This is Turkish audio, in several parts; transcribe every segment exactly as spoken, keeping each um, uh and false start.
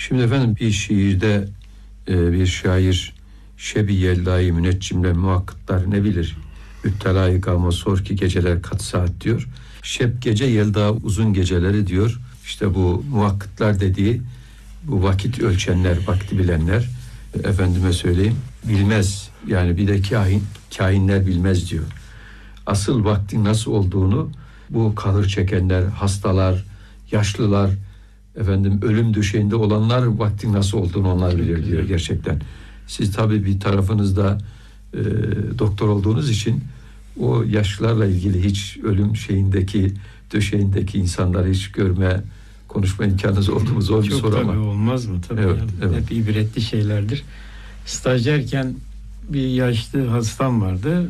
Şimdi efendim bir şiirde e, bir şair şebi yeldayı müneccimle muhakkıtlar ne bilir? Üttelayı kavma sor ki geceler kaç saat diyor. Şeb gece yelda uzun geceleri diyor. İşte bu muhakkıtlar dediği bu vakit ölçenler, vakti bilenler efendime söyleyeyim bilmez. Yani bir de kahin, kahinler bilmez diyor. Asıl vaktin nasıl olduğunu bu kahır çekenler, hastalar, yaşlılar, efendim ölüm döşeğinde olanlar vaktin nasıl olduğunu onlar bilir diyor gerçekten. Siz tabii bir tarafınızda e, doktor olduğunuz için o yaşlılarla ilgili hiç ölüm şeyindeki, döşeğindeki insanları hiç görme, konuşma imkanınız oldu mu zor bir Çok soru tabii ama. olmaz mı? Tabii Evet, yani. evet. Hep ibretli şeylerdir. Stajyerken bir yaşlı hastam vardı.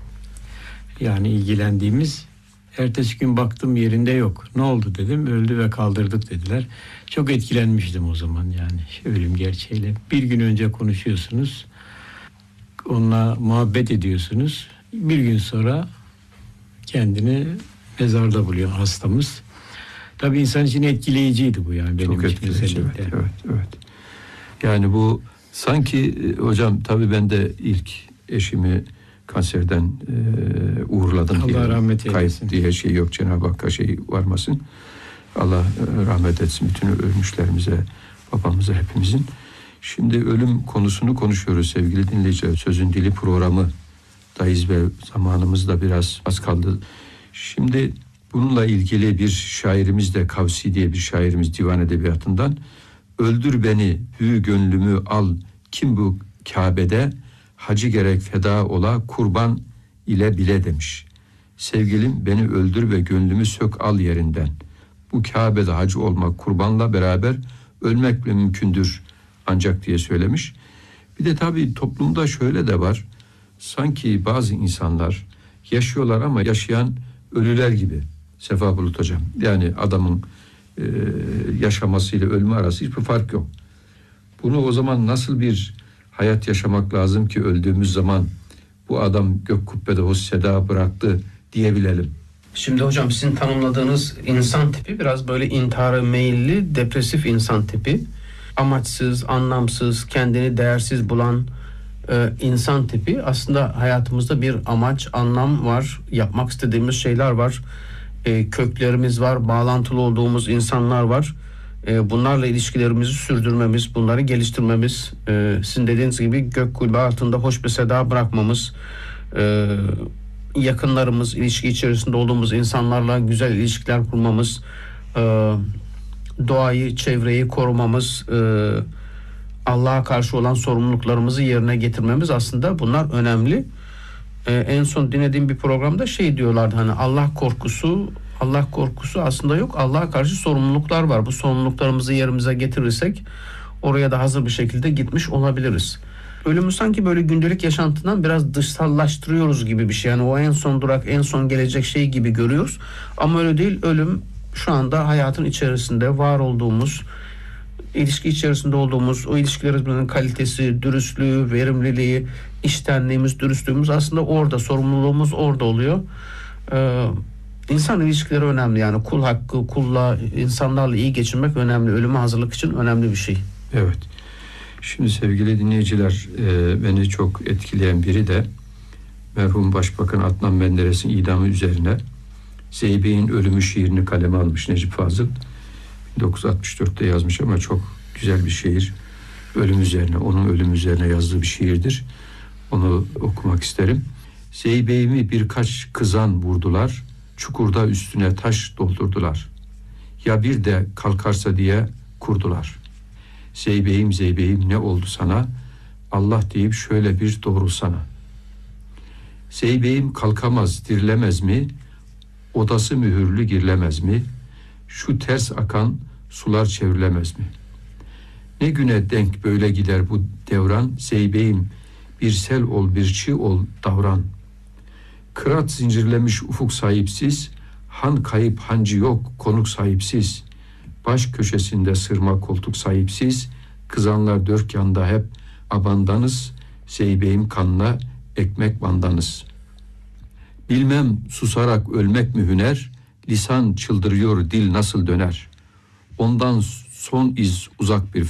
Yani ilgilendiğimiz. Ertesi gün baktım yerinde yok. Ne oldu dedim. Öldü ve kaldırdık dediler. Çok etkilenmiştim o zaman yani ölüm gerçeğiyle. Bir gün önce konuşuyorsunuz. Onunla muhabbet ediyorsunuz. Bir gün sonra kendini mezarda buluyor hastamız. Tabii insan için etkileyiciydi bu yani benim Çok için etkileyici, özellikle. evet, evet, evet. Yani bu sanki hocam tabii ben de ilk eşimi kanserden e, uğurladım. Allah diye, rahmet eylesin. Kayıp diye şey yok, Cenab-ı Hakk'a şey varmasın. Allah e, rahmet etsin bütün ölmüşlerimize, babamıza, hepimizin. Şimdi ölüm konusunu konuşuyoruz sevgili dinleyiciler. Sözün Dili programı dayız ve zamanımız da biraz az kaldı. Şimdi bununla ilgili bir şairimiz de Kavsi diye bir şairimiz divan edebiyatından öldür beni hü gönlümü al kim bu Kabe'de hacı gerek feda ola kurban ile bile demiş. Sevgilim beni öldür ve gönlümü sök al yerinden. Bu Kabe'de hacı olmak kurbanla beraber ölmekle mümkündür ancak diye söylemiş. Bir de tabii toplumda şöyle de var. Sanki bazı insanlar yaşıyorlar ama yaşayan ölüler gibi. Sefa Bulut hocam. Yani adamın e, yaşamasıyla ölme arası hiçbir fark yok. Bunu o zaman nasıl bir hayat yaşamak lazım ki öldüğümüz zaman bu adam gök kubbede hoş seda bıraktı diyebilelim. Şimdi hocam sizin tanımladığınız insan tipi biraz böyle intihara meyilli, depresif insan tipi. Amaçsız, anlamsız, kendini değersiz bulan e, insan tipi. Aslında hayatımızda bir amaç, anlam var. Yapmak istediğimiz şeyler var. E, köklerimiz var, bağlantılı olduğumuz insanlar var. E, bunlarla ilişkilerimizi sürdürmemiz, bunları geliştirmemiz, e, sizin dediğiniz gibi gök kubbe altında hoş bir seda bırakmamız, e, yakınlarımız, ilişki içerisinde olduğumuz insanlarla güzel ilişkiler kurmamız, e, doğayı, çevreyi korumamız, e, Allah'a karşı olan sorumluluklarımızı yerine getirmemiz, aslında bunlar önemli. E, en son dinlediğim bir programda şey diyorlardı, hani Allah korkusu, Allah korkusu aslında yok. Allah'a karşı sorumluluklar var. Bu sorumluluklarımızı yerimize getirirsek oraya da hazır bir şekilde gitmiş olabiliriz. Ölümü sanki böyle gündelik yaşantından biraz dışsallaştırıyoruz gibi bir şey. Yani o en son durak, en son gelecek şey gibi görüyoruz. Ama öyle değil. Ölüm şu anda hayatın içerisinde var olduğumuz, ilişki içerisinde olduğumuz, o ilişkilerimizin kalitesi, dürüstlüğü, verimliliği, içtenliğimiz, dürüstlüğümüz aslında orada, sorumluluğumuz orada oluyor. Ee, insan ilişkileri önemli, yani kul hakkı, kulla, insanlarla iyi geçinmek önemli. Ölüme hazırlık için önemli bir şey. Evet. Şimdi sevgili dinleyiciler, e, beni çok etkileyen biri de merhum Başbakan Adnan Menderes'in idamı üzerine Zeybe'nin ölümü şiirini kaleme almış Necip Fazıl. bin dokuz yüz altmış dörtte yazmış ama çok güzel bir şiir. Ölüm üzerine, onun ölüm üzerine yazdığı bir şiirdir. Onu okumak isterim. Zeybe'mi birkaç kızan vurdular, çukurda üstüne taş doldurdular. Ya bir de kalkarsa diye kurdular. Zeybeğim Zeybeğim ne oldu sana? Allah deyip şöyle bir doğrulsana. Zeybeğim kalkamaz dirilemez mi? Odası mühürlü girilemez mi? Şu ters akan sular çevrilemez mi? Ne güne denk böyle gider bu devran? Zeybeğim bir sel ol bir çığ ol davran. Kırat zincirlemiş ufuk sahipsiz, han kayıp hancı yok konuk sahipsiz. Baş köşesinde sırma koltuk sahipsiz, kızanlar dört yanda hep abandanız, Zeybeğim kanına ekmek bandanız. Bilmem susarak ölmek mi hüner, lisan çıldırıyor dil nasıl döner. Ondan son iz uzak bir